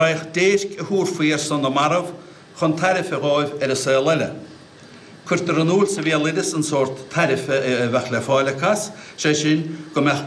Raich déisk húrfuir son na marv chun tarife ráibh a leile. Cuirtar an úl sa bhí lidis an sort tarife bheith le fáilechas, sé sin gomach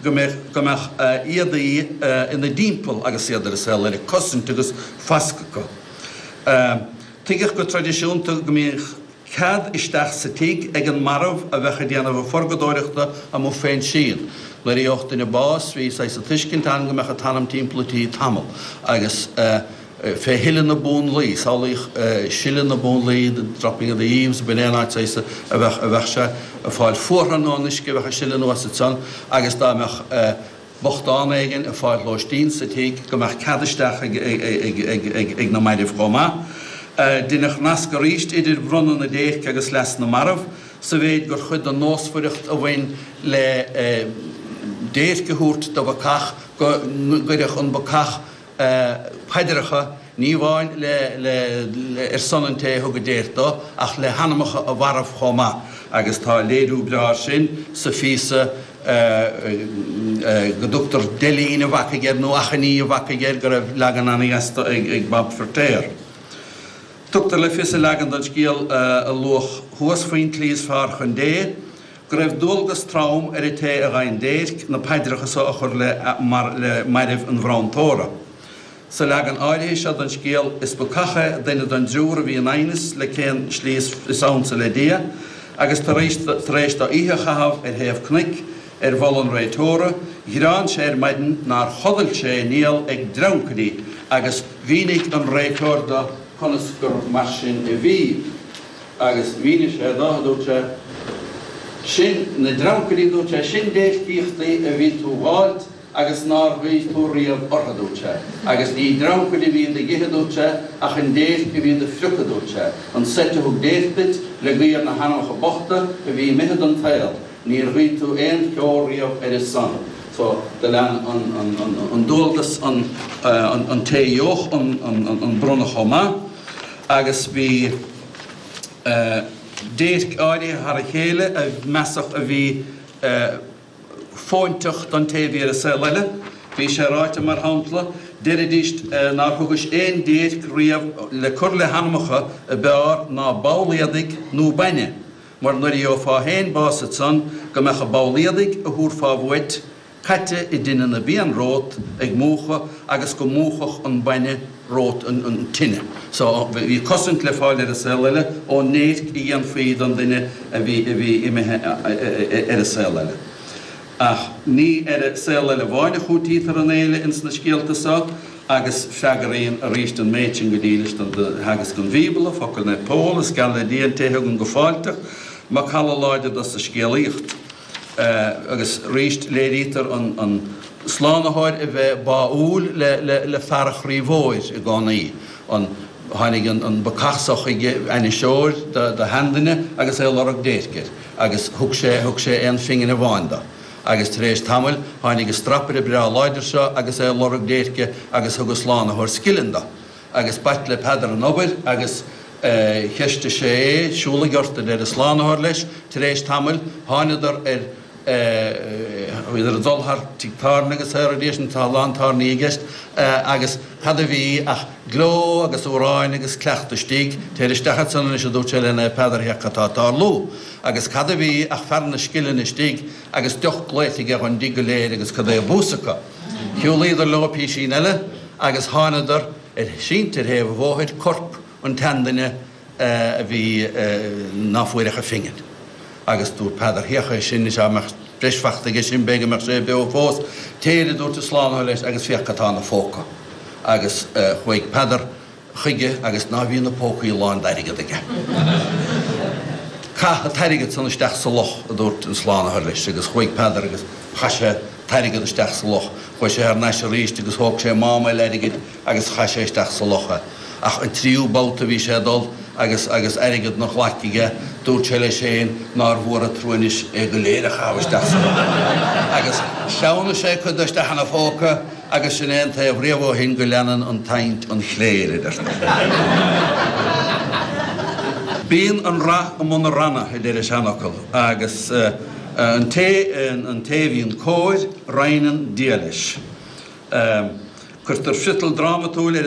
iadaí ina dímpel agus iadar a leile, cosint agus fascacha. Tuigech go tradiisiúnta go mbeadh cad isteach sa tíg ag an marv a bhecha déanamh forgadóireachta a mó féin sin. Le íocht in a bás, hí sa tuiscin tan go mecha tanam timpplatíí tamil, agus fé hiile na bún lí, sálaich siile na bún lí, dropping of the eaves, benéanaid sa a bheith se a fáil fuorhanónis go bhecha siile nó sa tsan, agus dá mech bochtán aigen a fáil lóistín sa tíg go mech cadisteach ag na maidirh gomá. Dinach nasca ríist idir brunna na déich agus les na marv, sa bhéid gur chud an nósfuireacht a bhain le déir gehoort do bacach goireach an bacach peiderecha ní bháin le sonnanté thug déirta ach le hanamacha a bharmh chomá agus tá léadú breár sin sa físa go dúchtar delín a bhacaigéir nó achaní a bhacaigéir go raibh legan anaíasta ag bab fortéir. Dúchtar le fisa legan don scíal a luach thuas faoin tlís fear chun dé, go raibh dulgus trám ar té a ghain déirc na peidirachas a chur le mairibh an bhrántóra. Sa legan áirithe se don scéal is bucacha daine don dúra bhí an ainis le cén slís isámsa le dia, agus tar éis do ihe chahabh ar théamh cnic ar bhol an réitóra, hirán sé ar maidin nar chodal sé níl ag dramcadí, agus bhínig an réitór do conas gur mar sin a bhí, agus bhíine sé dáhadúte sin na dramcadí dúte sin déirtíochtaí a bhí tú bháilt agus nar bhí tú riamh orthadúte. Agus ní dramcadí bhí na gihadúte ach an déir go bhí na friocadúte. An sete thug déirtit le ghuiar na hanamacha bochta a bhí mihad an tail. Níor bhí tú éon ceol riamh ar is san. So de lean an dúltas an téoch an brunna chomá agus bhí déirc áirithe ar a chéile a measach a bhí fóinteach don taobhíar a sa leile, bhí sé ráite mar hampla, deiridíist nar thugas éon déirc riamh le cur le hanamacha a beár ná báliadig nó baine. Mar nuair í ó fá héin bása san go mecha báliadig a thúr fá bhuait caite I duine na bíon rót ag múcha agus go múchach an baine rót an tinine. So bhí cosint le fáil ar a sa leile ó néirc I an féad an duine a bhí imethe ar a sa leile. Ach ní ar a sa leile bháinna chutíítar an éile ins na scéaltasá agus freagaríon a ríist an méidsin go dílis an hagus gon bhíbala, focail na pól, is gal le díon téthe gon go fáilteach, má chala láide do sa scéalaíocht. Agus ríist léirítar an slánaháir a bheith báúil le fearach ríomhóir I gánaí. An hánig an bacachsach eine seoir de handaine agus é lorach déirceir, agus thug sé an fingin a bháinda. Agus taréis tamil, hánig strapir a breá láidir seo agus é lorach déirce agus thug slánaháir skillinda. Agus bait le pedar an obair agus cheiste sé siúla gorta ar a slánaháir leis, taréis tamil, hánidar idir a dulthar tígtár agus ar a déis tá lántar nígist agus had a bhí ach gló agus óráin agus cleachta stíg téir istechad sanna is a dúte lena pedar heachatá lú. Agus cad a bhí ach ferna skillin stíg agus deoch gléitig ar an dig go léir agus cad é búsacha. Hiúlíidir lopí sin eile agus hánadar síntar héh bhóid corp an tendaine a bhí náfuirecha fingin. Agus dúr pedar heacha sin is amach breisfachtaige sin béige mar sé be fós, téire dúirta sláánna leis agus fiochatá na fóca. Agus chuig pedar chuige agus ná bhíon na pócaí láin dairigad aige. Cacha tairigad san isteach sa loch a dúirt an sláánna leis agus chuig pedar agus chaise tairigad isteach sa loch, chuir sé ar neis a ríist agus thóg sé máma leirigid agus chaise isteach sa locha. Ach an tríú báta bhí sé dul agus airigad nach laiciige dúirt sé lei séin nar bhuair a trúinis go léir a chahasteach sa loch. Agus seanna sé chud isteach na fóca agus sin éon taobh riamh hin go leanan an taint an chléir idir. Bíon an ra am mna ranna I deidir seanachil agus an taobhíon cóir rainan díalis. chuirtar sital drama túil